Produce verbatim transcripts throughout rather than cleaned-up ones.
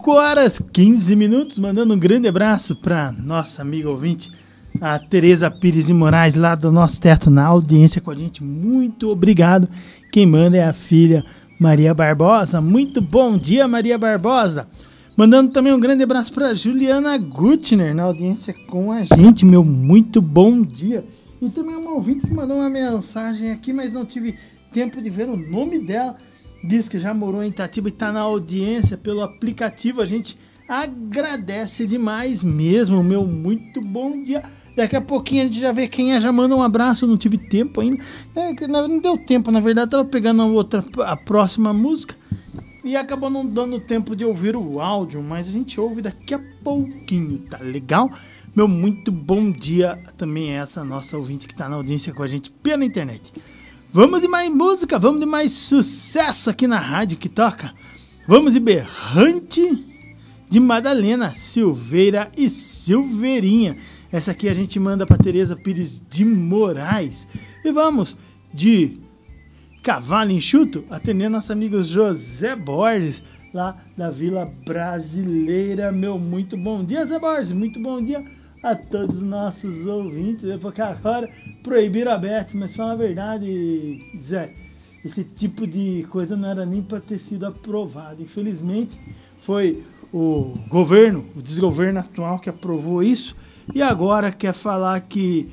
cinco horas e quinze minutos, mandando um grande abraço para nossa amiga ouvinte, a Tereza Pires de Moraes, lá do nosso teto, na audiência com a gente. Muito obrigado. Quem manda é a filha Maria Barbosa. Muito bom dia, Maria Barbosa. Mandando também um grande abraço para Juliana Gutner, na audiência com a gente. Meu muito bom dia. E também uma ouvinte que mandou uma mensagem aqui, mas não tive tempo de ver o nome dela. Diz que já morou em Itatiba e está na audiência pelo aplicativo. A gente agradece demais mesmo. Meu muito bom dia. Daqui a pouquinho a gente já vê quem é. Já manda um abraço. Eu não tive tempo ainda. É, não deu tempo, na verdade. Estava pegando a, outra, a próxima música e acabou não dando tempo de ouvir o áudio. Mas a gente ouve daqui a pouquinho, tá legal? Meu muito bom dia também é essa nossa ouvinte que está na audiência com a gente pela internet. Vamos de mais música, vamos de mais sucesso aqui na rádio que toca. Vamos de Berrante de Madalena, Silveira e Silveirinha. Essa aqui a gente manda para Tereza Pires de Moraes. E vamos de Cavalo Enxuto, atendendo nosso amigo José Borges, lá da Vila Brasileira. Meu muito bom dia, Zé Borges, muito bom dia a todos os nossos ouvintes. Porque agora proibiram a Beth, mas fala a verdade, Zé, esse tipo de coisa não era nem para ter sido aprovado. Infelizmente foi o governo, o desgoverno atual que aprovou isso e agora quer falar que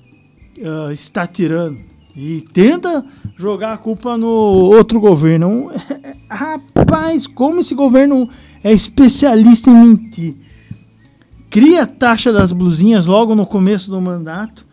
uh, está tirando e tenta jogar a culpa no outro governo. Rapaz, como esse governo é especialista em mentir. Cria a taxa das blusinhas logo no começo do mandato,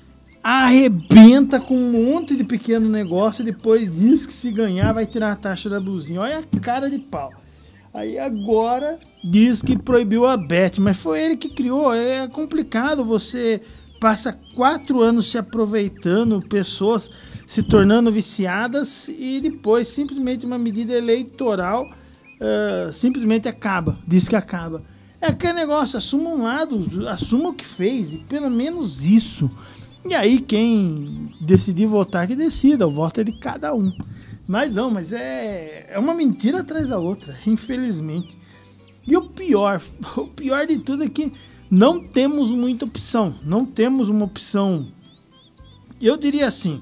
arrebenta com um monte de pequeno negócio e depois diz que se ganhar vai tirar a taxa da blusinha. Olha a cara de pau. Aí agora diz que proibiu a Beth, mas foi ele que criou. É complicado, você passa quatro anos se aproveitando, pessoas se tornando viciadas e depois simplesmente uma medida eleitoral uh, simplesmente acaba, diz que acaba. É aquele negócio, assuma um lado, assuma o que fez, e pelo menos isso. E aí quem decidir votar, que decida, o voto é de cada um. Mas não, mas é, é uma mentira atrás da outra, infelizmente. E o pior, o pior de tudo é que não temos muita opção, não temos uma opção, eu diria assim,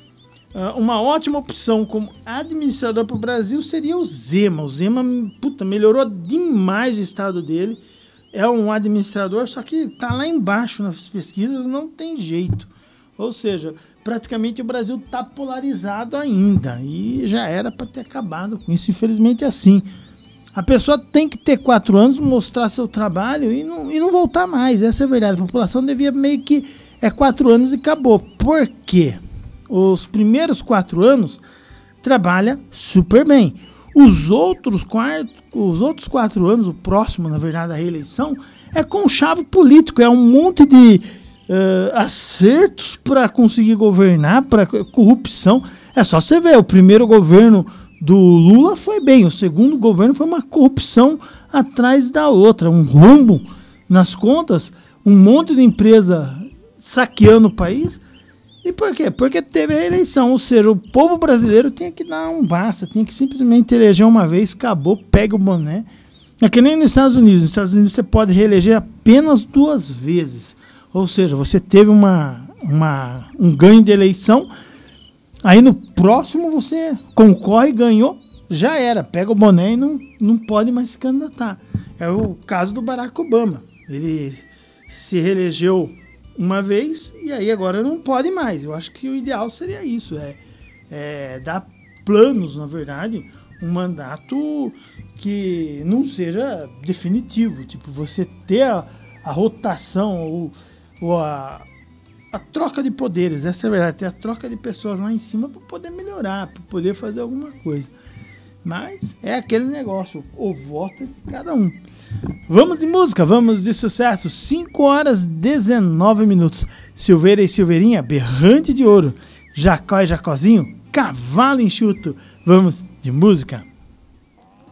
uma ótima opção como administrador para o Brasil seria o Zema. O Zema, puta, melhorou demais o estado dele. É um administrador, só que está lá embaixo nas pesquisas, não tem jeito. Ou seja, praticamente o Brasil está polarizado ainda e já era para ter acabado com isso. Infelizmente é assim. A pessoa tem que ter quatro anos, mostrar seu trabalho e não, e não voltar mais. Essa é a verdade. A população devia meio que é quatro anos e acabou. Por quê? Os primeiros quatro anos trabalha super bem. Os outros, quatro, os outros quatro anos, o próximo, na verdade, a reeleição, é conchavo político. É um monte de uh, acertos para conseguir governar, para corrupção. É só você ver, o primeiro governo do Lula foi bem, o segundo governo foi uma corrupção atrás da outra. Um rombo nas contas, um monte de empresa saqueando o país. E por quê? Porque teve a eleição, ou seja, o povo brasileiro tinha que dar um basta, tinha que simplesmente eleger uma vez, acabou, pega o boné. É que nem nos Estados Unidos, nos Estados Unidos você pode reeleger apenas duas vezes, ou seja, você teve uma, uma, um ganho de eleição, aí no próximo você concorre, ganhou, já era, pega o boné e não, não pode mais se candidatar. É o caso do Barack Obama, ele se reelegeu uma vez, e aí agora não pode mais. Eu acho que o ideal seria isso, é, é dar planos, na verdade, um mandato que não seja definitivo, tipo, você ter a, a rotação ou, ou a, a troca de poderes, essa é a verdade, ter a troca de pessoas lá em cima para poder melhorar, para poder fazer alguma coisa. Mas é aquele negócio, o voto é de cada um. Vamos de música, vamos de sucesso. cinco horas e dezenove minutos. Silveira e Silveirinha, Berrante de Ouro. Jacó e Jacozinho, Cavalo Enxuto. Vamos de música.